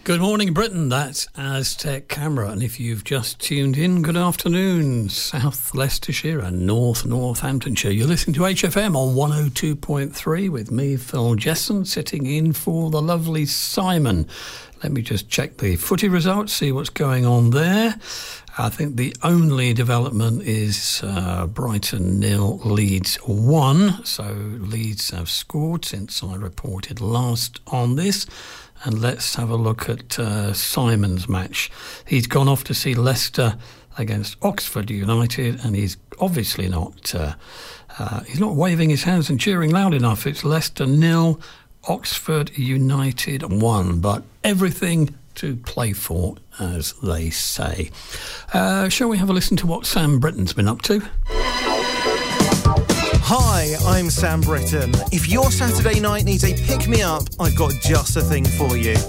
Good morning, Britain. That's Aztec Camera. And if you've just tuned in, good afternoon, South Leicestershire and North Northamptonshire. You're listening to HFM on 102.3 with me, Phil Jesson, sitting in for the lovely Simon. Let me just check the footy results, see what's going on there. I think the only development is Brighton 0, Leeds 1. So Leeds have scored since I reported last on this. And let's have a look at Simon's match. He's gone off to see Leicester against Oxford United, and he's obviously not he's not waving his hands and cheering loud enough. It's Leicester 0, Oxford United 1, but everything to play for, as they say. Shall we have a listen to what Sam Britton's been up to? Hi, I'm Sam Britton. If your Saturday night needs a pick-me-up, I've got just the thing for you.